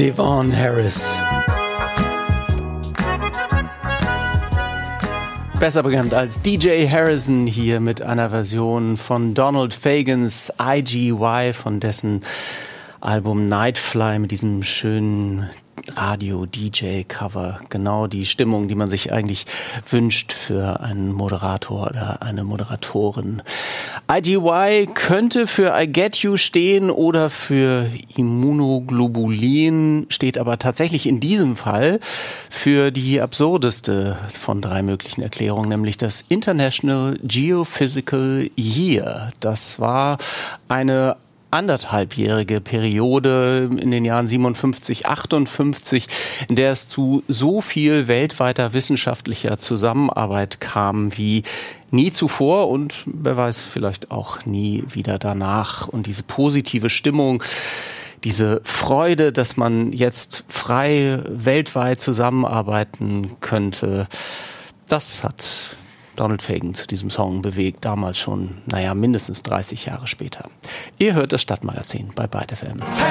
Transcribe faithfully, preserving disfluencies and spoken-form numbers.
Devon Harris. Besser bekannt als D J Harrison, hier mit einer Version von Donald Fagans I G Y, von dessen Album Nightfly mit diesem schönen Radio-D J-Cover. Genau die Stimmung, die man sich eigentlich wünscht für einen Moderator oder eine Moderatorin. I G Y könnte für I Get You stehen oder für Immunoglobulin, steht aber tatsächlich in diesem Fall für die absurdeste von drei möglichen Erklärungen, nämlich das International Geophysical Year. Das war eine anderthalbjährige Periode in den Jahren siebenundfünfzig, achtundfünfzig, in der es zu so viel weltweiter wissenschaftlicher Zusammenarbeit kam wie nie zuvor und wer weiß, vielleicht auch nie wieder danach. Und diese positive Stimmung, diese Freude, dass man jetzt frei weltweit zusammenarbeiten könnte, das hat Donald Fagen zu diesem Song bewegt, damals schon, naja, mindestens dreißig Jahre später. Ihr hört das Stadtmagazin bei Byte F M.